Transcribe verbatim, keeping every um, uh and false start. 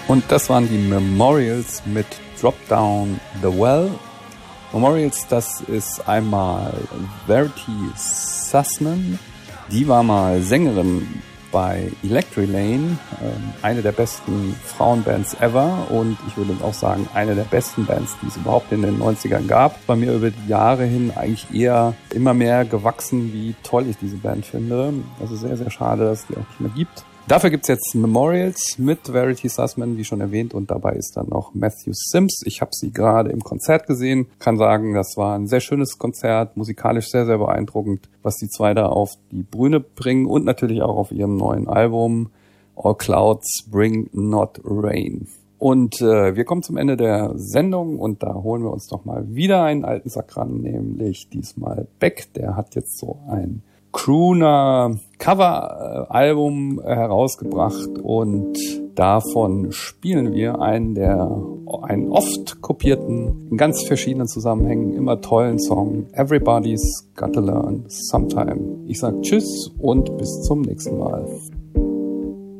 Und das waren die Memorials mit Drop Down the Well. Memorials, das ist einmal Verity Sussman. Die war mal Sängerin bei Electric Lane, äh, eine der besten Frauenbands ever und ich würde auch sagen, eine der besten Bands, die es überhaupt in den neunzigern gab. Bei mir über die Jahre hin eigentlich eher immer mehr gewachsen, wie toll ich diese Band finde. Also sehr, sehr schade, dass es die auch nicht mehr gibt. Dafür gibt's jetzt Memorials mit Verity Sussman, wie schon erwähnt, und dabei ist dann noch Matthew Sims. Ich habe sie gerade im Konzert gesehen, kann sagen, das war ein sehr schönes Konzert, musikalisch sehr, sehr beeindruckend, was die zwei da auf die Bühne bringen und natürlich auch auf ihrem neuen Album All Clouds Bring Not Rain. Und äh, wir kommen zum Ende der Sendung und da holen wir uns noch mal wieder einen alten Sack ran, nämlich diesmal Beck. Der hat jetzt so ein Crooner-Cover-Album herausgebracht und davon spielen wir einen der einen oft kopierten, in ganz verschiedenen Zusammenhängen immer tollen Song Everybody's Gotta Learn Sometime. Ich sag Tschüss und bis zum nächsten Mal.